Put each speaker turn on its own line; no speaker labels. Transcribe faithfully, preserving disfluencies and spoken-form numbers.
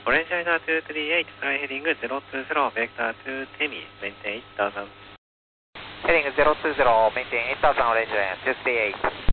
Orange China two three eight, fly heading zero two zero, vector to Temi, maintain eight thousand.
Heading zero two zero, maintain eight thousand, Orange two three eight.